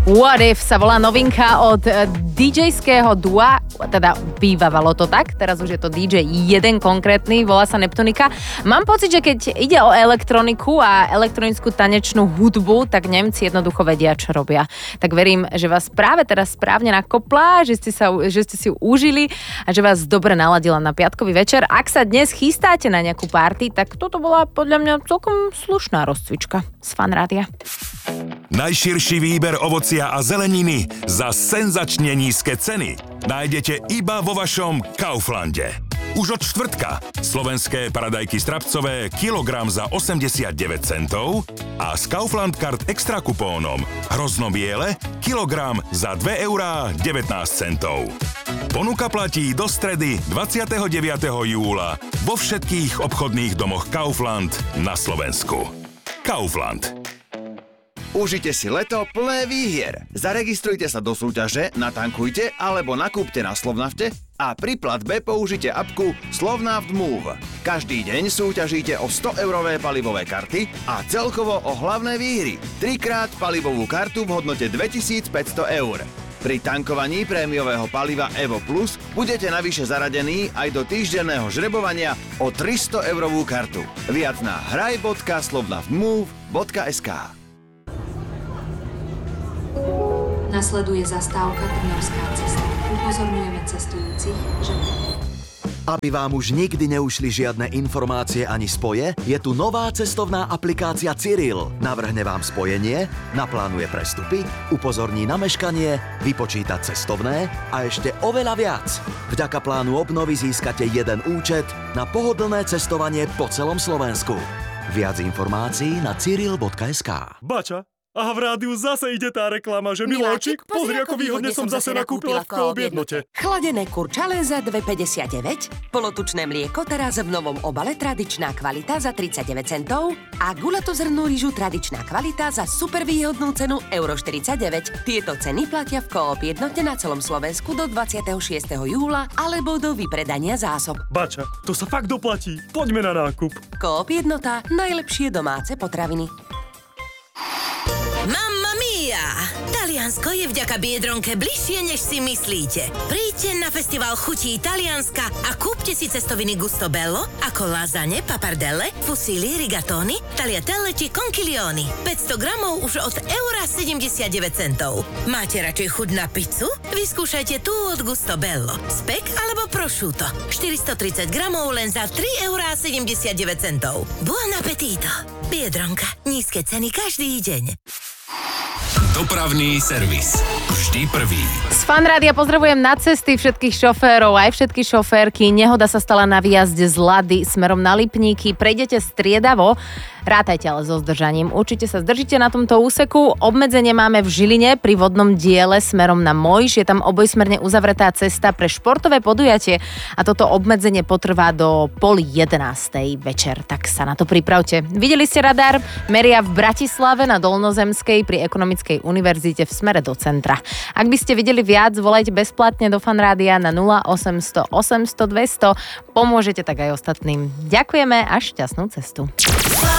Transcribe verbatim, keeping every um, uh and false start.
What If sa volá novinka od dý džejského dua, teda bývalo to tak, teraz už je to dý džej jeden konkrétny, volá sa Neptunika. Mám pocit, že keď ide o elektroniku a elektronickú tanečnú hudbu, tak Nemci jednoducho vedia, čo robia. Tak verím, že vás práve teraz správne nakopla, že ste, sa, že ste si ju užili a že vás dobre naladila na piatkový večer. Ak sa dnes chystáte na nejakú party, tak toto bola podľa mňa celkom slušná rozcvička z Fan Rádia. Najširší výber ovocia a zeleniny za senzačne nízke ceny nájdete iba vo vašom Kauflande. Už od štvrtka slovenské paradajky strapcové kilogram za osemdesiatdeväť centov a s Kaufland Card extra kupónom hrozno biele kilogram za dva eurá devätnásť centov. Ponuka platí do stredy dvadsiateho deviateho júla vo všetkých obchodných domoch Kaufland na Slovensku. Kaufland. Užite si leto plné výhier. Zaregistrujte sa do súťaže, natankujte alebo nakúpte na Slovnafte a pri platbe použite apku Slovnaft Move. Každý deň súťažíte o sto eurové palivové karty a celkovo o hlavné výhry. Trikrát palivovú kartu v hodnote dvetisícpäťsto eur. Pri tankovaní prémiového paliva Evo Plus budete navyše zaradení aj do týždenného žrebovania o tristo eurovú kartu. Viac na hraj bodka slovnaftmove bodka es ká. Nasleduje zastávka Trnavská cesta. Upozorňujeme cestujúcich, že... Aby vám už nikdy neušli žiadne informácie ani spoje, je tu nová cestovná aplikácia Cyril. Navrhne vám spojenie, naplánuje prestupy, upozorní na meškanie, vypočíta cestovné a ešte oveľa viac. Vďaka plánu obnovy získate jeden účet na pohodlné cestovanie po celom Slovensku. Viac informácií na cyril bodka es ká. Bača, a v rádiu zase ide tá reklama, že Miláčik, pozri, ako výhodne som zase nakúpila v Coop jednote. Chladené kurčale za dva päťdesiatdeväť, polotučné mlieko teraz v novom obale tradičná kvalita za tridsaťdeväť centov a guľatozrnú rýžu tradičná kvalita za super výhodnú cenu euro štyridsaťdeväť. Tieto ceny platia v Coop jednote na celom Slovensku do dvadsiateho šiesteho júla alebo do vypredania zásob. Bača, to sa fakt doplatí. Poďme na nákup. Coop jednota, najlepšie domáce potraviny. Mamma mia! Taliansko je vďaka Biedronke bližšie, než si myslíte. Príďte na festival chutí Talianska a kúpte si cestoviny Gusto Bello ako lasagne, papardelle, fusilli, rigatoni, tagliatelle či conchiglioni. päťsto gramov už od euro sedemdesiatdeväť centov. Máte radšej chuť na pizzu? Vyskúšajte tú od Gusto Bello. Spek alebo prosciutto. štyristotridsať gramov len za tri eurá sedemdesiatdeväť centov. Buon appetito! Biedronka. Nízke ceny každý deň. Dopravný servis. Vždy prvý. Z Fan Rádia pozdravujem na cesty všetkých šoférov, aj všetky šoférky. Nehoda sa stala na výjazde z Lady smerom na Lipníky. Prejdete striedavo, rátajte ale so zdržaním. Určite sa zdržíte na tomto úseku. Obmedzenie máme v Žiline pri vodnom diele smerom na Mojš. Je tam obojsmerne uzavretá cesta pre športové podujatie a toto obmedzenie potrvá do pol jedenástej večer. Tak sa na to pripravte. Videli ste radar? Meria v Bratislave na Dolnozemskej pri Ekonomickej univerzite v smere do centra. Ak by ste videli viac, volajte bezplatne do Fan Rádia na nula osemsto osemsto dvesto. Pomôžete tak aj ostatným. Ďakujeme a šťastnú cestu.